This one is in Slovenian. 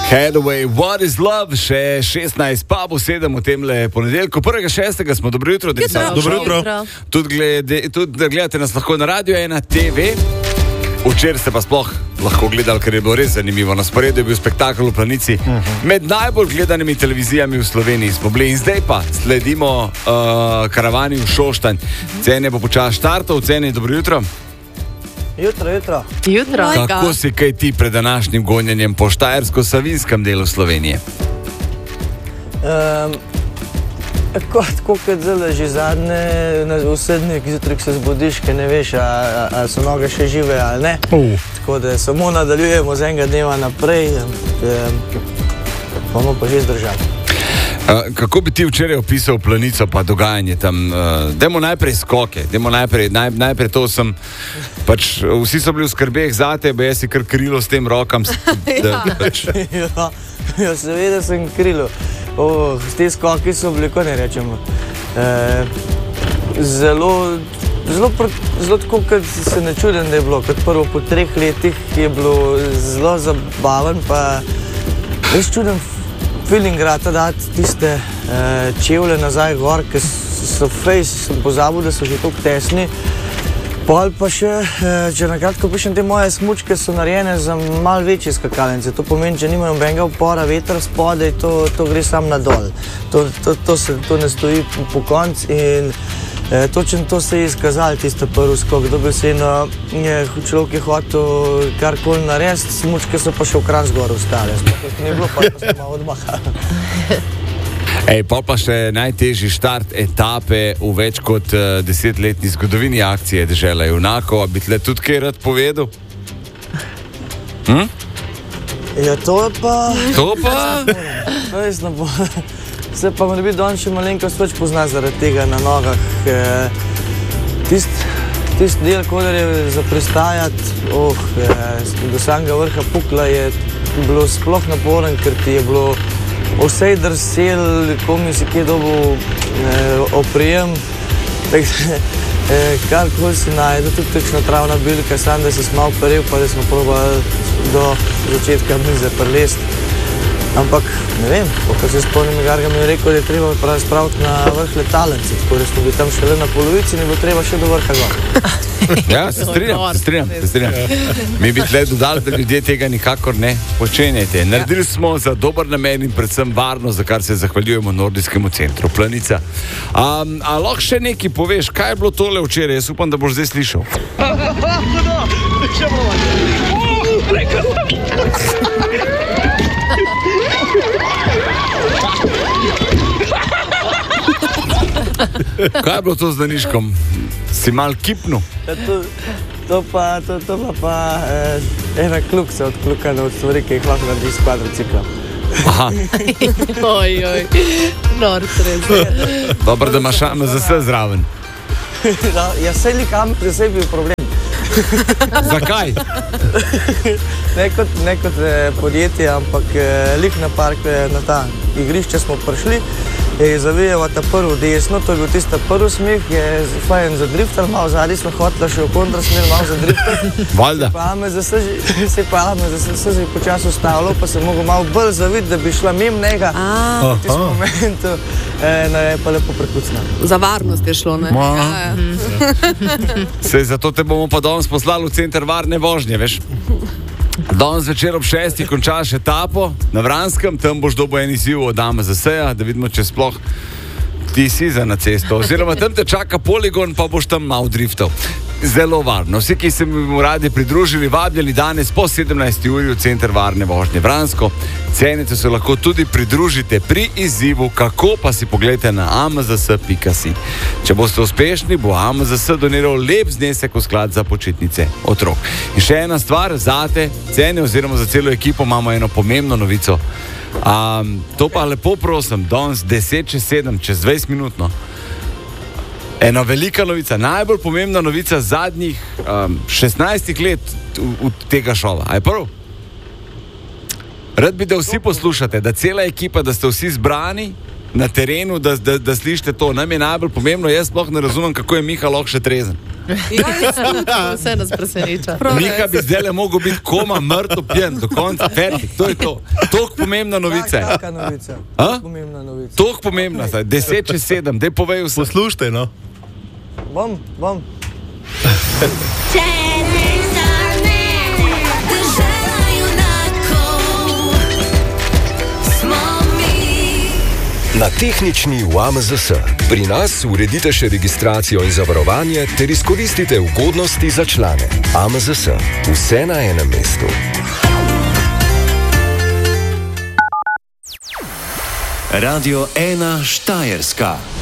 Hathaway, What is Love, še 16, pa bo 7 v temle ponedeljku. 1.6. smo, dobro jutro. Dobro jutro. Tudi gledate nas lahko na Radio 1 TV. Včeraj ste pa sploh lahko gledali, ker je bilo res zanimivo. Na sporedu je bil spektakel v Planici. Med najbolj gledanimi televizijami v Sloveniji smo bili in zdaj pa sledimo karavani v Šoštanj. Cene bo počas štartov. Cene, dobro jutro. Jutro. Kako si kaj ti pred današnjim gonjenjem po štajersko-savinskem delu Slovenije? Tako kot zelo že zadnje, vse dni, zjutraj se zbudiš, ker ne veš, ali so noge še žive ali ne. Tako da samo nadaljujemo z enega dneva naprej, bomo pa že zdržali. Kako bi ti včeraj opisal Planico pa dogajanje tam? Dajmo najprej skoke, najprej to sem, pač vsi so bili v skrbeh zate, ba jaz si kar krilo s tem rokam. Ja, seveda sem krilo. Te skoki so bili, ko ne rečemo, zelo tako, kot se ne čudim, da je bilo. Kot prvo po 3 letih je bilo zelo zabaven, pa res čudim feeling rata dati tiste čevlje nazaj gor, ker so sem pozabil, da so že toliko tesni. Pol pa še, če nakratko pišem, te moje smučke so narejene za malo večje skakalnice. To pomeni, če nimajo nobenega upora, veter spodaj, to gre sam nadol. To ne stoji po konc in točno to se je izkazalo, tiste prvi skok. Dobil se človek je hotel karkoli narediti, smučke so pa še v kran zgor ostale. Ni bilo pa se malo odmahalo. Pol pa še najtežji štart etape v več kot 10-letni zgodovini akcije Dežela junakov. A bi tle tudi kaj rad povedal? Ja, to je pa... To pa? Res ne bo. Se pa mora biti danes še malenkost več pozna zaradi tega na nogah. Tist del, kodar je za pristajati, do samega vrha Pukla je bilo sploh naporen, ker ti je bilo vsej drsel, komi si kje dobil oprijem, karkoli si najde, tudi takšna travna bilka, sam da si malo peril, pa da smo probali do začetka mize prelesti. Ampak, ne vem, ko se spomnim, Garga mi je rekel, da je treba spraviti na vrh letalnice, tako da smo bili tam šele na polovici in je bilo treba še do vrha gor. Ja, se strinjam. Mi bi tle dodali, da ljudje tega nikakor ne počenjajte. Naredili smo za dober namen in predvsem varno, za kar se zahvaljujemo Nordijskemu centru Planica. A lahko še nekaj poveš, kaj je bilo tole včeraj? Jaz upam, da boš zdaj slišal. Kaj je bilo to z Daniškom? Si mal kipnul? To pa ena klukca odklukana od stvari, ki jih lahko naredi s kvadriciklom. Aha. Ojoj, res. Dobro, da imaš AMZS zraven. Ja, sej lik AMZS je bil problem. Zakaj? Ne kot podjetje, ampak lik na park, na ta igrišče smo prišli, je zavijal ta prvi desno, to je bil tista prvi smeh, je fajn zadriftal, malo zadnji smo hotela še v kontrasmer, malo zadriftal. Valjda. Se pa AMZS že počas ustavljal, pa se mogel malo bolj zaviti, da bi šla mimo njega. V tistem momentu je pa lepo prekucnal. Za varnost je šlo, ne? Sej zato te bomo pa danes poslali v center varne vožnje, veš? Danes večer ob 6 končaš etapo na Vranskem, tam boš dobil en izziv od AMZS-ja, da vidimo, če sploh ti si za na cesto. Oziroma tam te čaka poligon, pa boš tam malo driftal. Zelo varno. Vsi, ki se bi mu radi pridružili, vabljeni danes po 17. uri v center varne vožnje Vransko. Cenice se lahko tudi pridružite pri izzivu, kako pa si pogledajte na amzs.si. Če boste uspešni, bo AMZS doniral lep znesek v sklad za počitnice otrok. In še ena stvar, zate, cene oziroma za celo ekipo imamo eno pomembno novico. To pa lepo prosim, danes 10:07, čez 20 minut, no. Ena velika novica, najbolj pomembna novica zadnjih 16 let v tega šova. A je prv? Rad bi, da vsi poslušate, da cela ekipa, da ste vsi zbrani na terenu, da slišite to. Nam je najbolj pomembno, jaz sploh ne razumem, kako je Miha lahko še trezen. Vse nas preseneča. Miha bi zdaj le mogel biti koma mrtvo pijen, do konca, fertik, to je to. Toliko pomembna novica je. Taka novica. Pomembna novica. Toliko pomembna, 10:07, daj povej vse. Poslušajte, no. Bom. Na tehnični v AMZS. Pri nas uredite še registracijo in zavarovanje ter izkoristite ugodnosti za člane. AMZS. Vse na enem mestu. Radio 1 Štajerska.